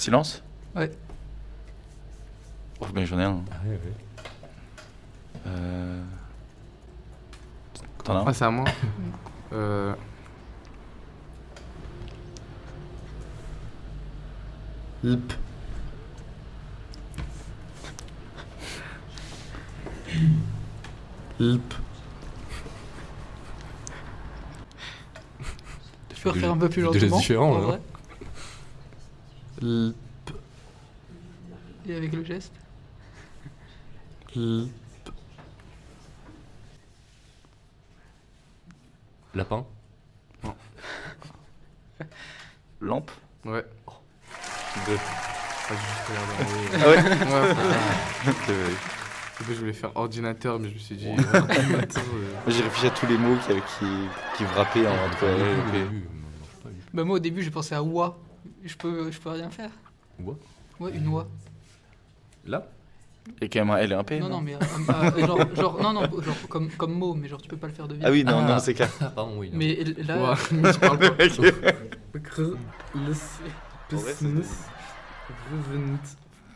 Silence. Ouais. Oh, ben j'en ai un. Ah ouais. T'en as un? Ah, c'est à moi. Lp. Lp. Tu peux refaire un peu plus c'est déjà lentement. différent, en là. vrai. Lp. Et avec le geste. Lp. Lapin. Lampe. Ouais. Deux. Ah, j'ai juste regardé en haut. Ah ouais. Ouais, au début, je voulais faire ordinateur, mais je me suis dit. ordinateur, J'ai réfléchi à tous les mots qui frappaient entre L et P. Bah moi au début j'ai pensé à oie. Je peux rien faire. Oie. Ouais, une oie. Là. Il y a quand même un L et un P. Non, non, mais genre, genre comme mot, mais genre tu peux pas le faire de vite. Ah oui, non, c'est clair. Ah pardon, oui. non. Mais là, Ouais, mais je parle pas. Ok. Business. Revent.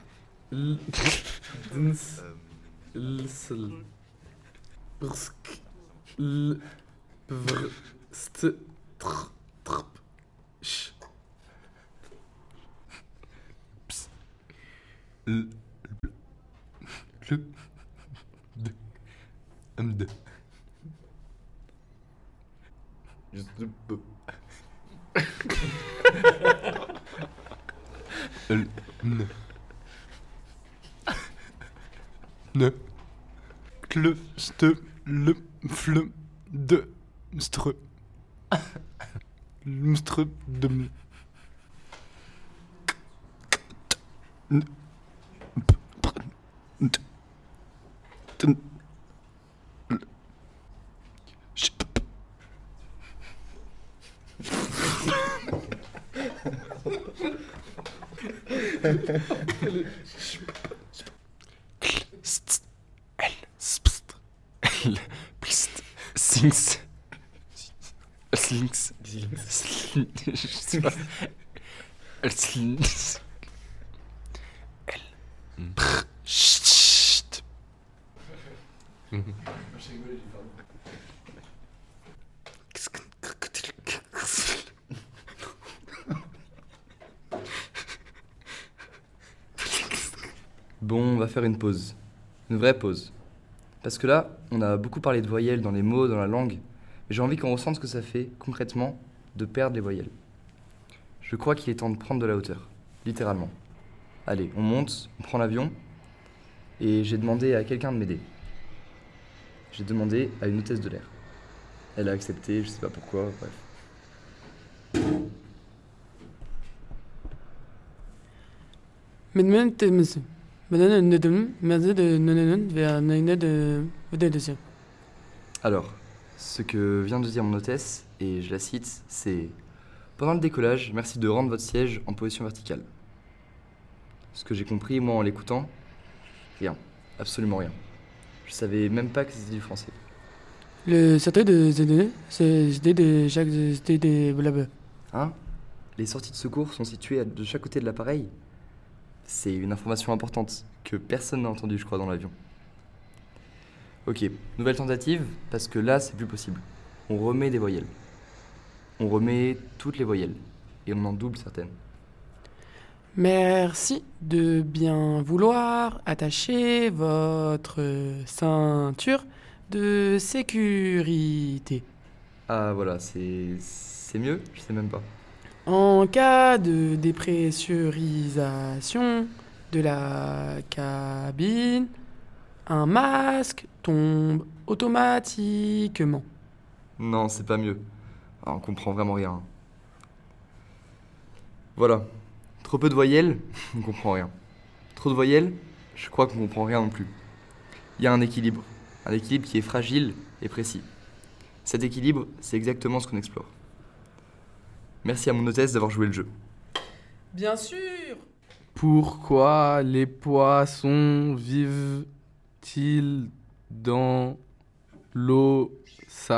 Dins. Lsel. Brsk. L. Bvr. St. Tr. Trp. Sh. Le. De. M2. Juste de peu. Ne. Ne. Cle. Ste. Le. Fle. De. Stre. Mstre. De. Sinks. Slinks. Je sais pas. Slinks. Chut. Bon, on va faire une pause. Une vraie pause. Parce que là, on a beaucoup parlé de voyelles dans les mots, dans la langue, mais j'ai envie qu'on ressente ce que ça fait, concrètement, de perdre les voyelles. Je crois qu'il est temps de prendre de la hauteur, littéralement. Allez, on monte, on prend l'avion, et j'ai demandé à quelqu'un de m'aider. J'ai demandé à une hôtesse de l'air. Elle a accepté, je sais pas pourquoi, bref. Alors, ce que vient de dire mon hôtesse, et je la cite, c'est « Pendant le décollage, merci de rendre votre siège en position verticale. » Ce que j'ai compris, moi, en l'écoutant, rien. Absolument rien. Je savais même pas que c'était du français. Le sortie de ZD, c'est de chaque des blabla. Hein? Les sorties de secours sont situées de chaque côté de l'appareil? C'est une information importante que personne n'a entendue, je crois, dans l'avion. Ok, nouvelle tentative, parce que là, c'est plus possible. On remet des voyelles. On remet toutes les voyelles. Et on en double certaines. Merci de bien vouloir attacher votre ceinture de sécurité. Ah, voilà, c'est mieux? Je sais même pas. En cas de dépressurisation de la cabine, un masque tombe automatiquement. Non, c'est pas mieux. Ah, on comprend vraiment rien. Voilà. Trop peu de voyelles, on comprend rien. Trop de voyelles, je crois qu'on comprend rien non plus. Il y a un équilibre qui est fragile et précis. Cet équilibre, c'est exactement ce qu'on explore. Merci à mon hôtesse d'avoir joué le jeu. Bien sûr. Pourquoi les poissons vivent-ils dans l'eau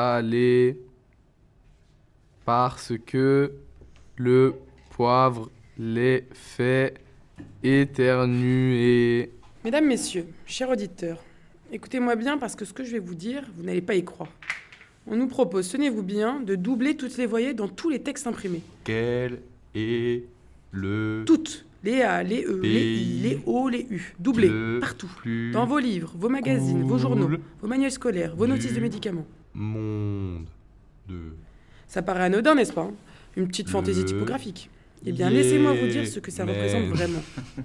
salée? Parce que le poivre les fait éternuer. Mesdames, messieurs, chers auditeurs, écoutez-moi bien parce que ce que je vais vous dire, vous n'allez pas y croire. On nous propose, tenez-vous bien, de doubler toutes les voyelles dans tous les textes imprimés. Quel est le Toutes. Les A, les E, les I, les O, les U. Doublées, le partout. plus Dans vos livres, vos magazines, vos journaux, cool vos manuels scolaires, vos notices de du médicaments. monde de Ça paraît anodin, n'est-ce pas? Une petite fantaisie Le typographique. Eh bien, laissez-moi vous dire ce que ça représente Yémen. vraiment.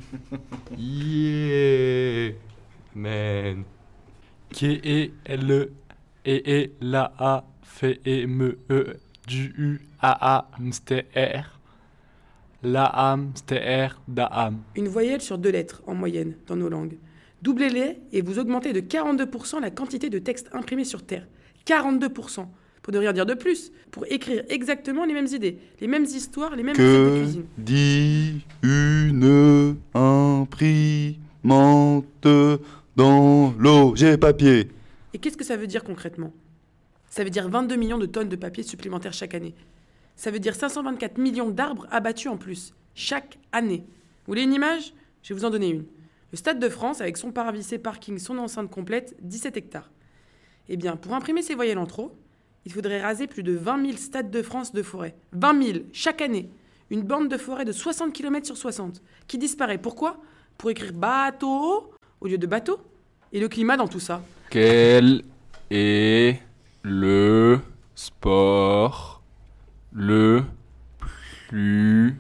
Yémen. K-E-L-E et la A fait et me e du U A A mster la hamster da ham. Une voyelle sur 2 lettres, en moyenne, dans nos langues. Doublez-les et vous augmentez de 42% la quantité de texte imprimé sur Terre. 42%. Pour ne rien dire de plus. Pour écrire exactement les mêmes idées, les mêmes histoires, les mêmes recettes de Que cuisine. dit une imprimante dans l'objet papier? Et qu'est-ce que ça veut dire concrètement? Ça veut dire 22 millions de tonnes de papier supplémentaires chaque année. Ça veut dire 524 millions d'arbres abattus en plus, chaque année. Vous voulez une image? Je vais vous en donner une. Le Stade de France, avec son parvis, parking, son enceinte complète, 17 hectares. Eh bien, pour imprimer ces voyelles en trop, il faudrait raser plus de 20 000 Stades de France de forêt. 20 000, chaque année. Une bande de forêt de 60 km sur 60, qui disparaît. Pourquoi? Pour écrire bateau au lieu de bateau. Et le climat dans tout ça? Quel est le sport le plus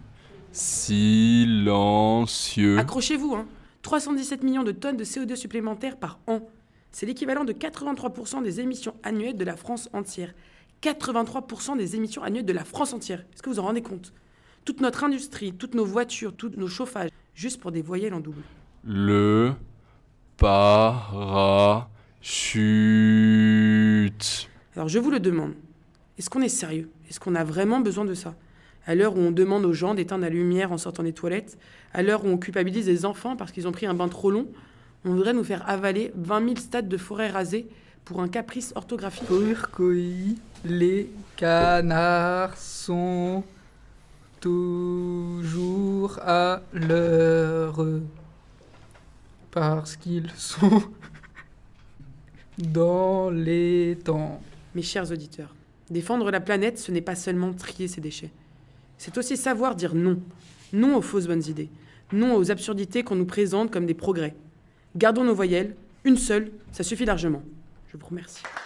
silencieux? Accrochez-vous, hein. 317 millions de tonnes de CO2 supplémentaires par an. C'est l'équivalent de 83% des émissions annuelles de la France entière. 83% des émissions annuelles de la France entière. Est-ce que vous en rendez compte? Toute notre industrie, toutes nos voitures, tous nos chauffages, juste pour des voyelles en double. Le parachute. Alors je vous le demande, est-ce qu'on est sérieux? Est-ce qu'on a vraiment besoin de ça? À l'heure où on demande aux gens d'éteindre la lumière en sortant des toilettes, à l'heure où on culpabilise les enfants parce qu'ils ont pris un bain trop long, on voudrait nous faire avaler 20 000 stades de forêt rasés pour un caprice orthographique. Pourquoi les canards sont toujours à l'heure? Parce qu'ils sont dans les temps. Mes chers auditeurs, défendre la planète, ce n'est pas seulement trier ses déchets. C'est aussi savoir dire non. Non aux fausses bonnes idées. Non aux absurdités qu'on nous présente comme des progrès. Gardons nos voyelles, une seule, ça suffit largement. Je vous remercie.